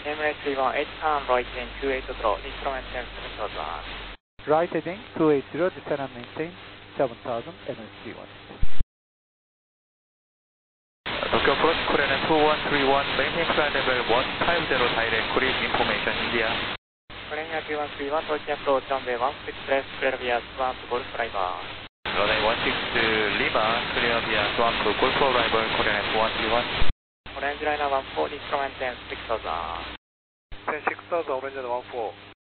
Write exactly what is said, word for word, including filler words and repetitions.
Emirates three one eight, turn right heading two eight zero, descend and maintain seven thousand. Right heading two eight zero, descend and maintain seven thousand, Emirates three one eight. Tokyo approach, Korean two one three one, maintain flight level one five zero, direct cruise information, India. Korean two one three one, Tokyo approach, runway one six left, clear via Swan to Golf Driver. Runway one six Lima, clear via Swan to Golf Driver, Korean two one three one. Orange liner one four, descend and maintain six thousand. ten six thousand, Orange one four.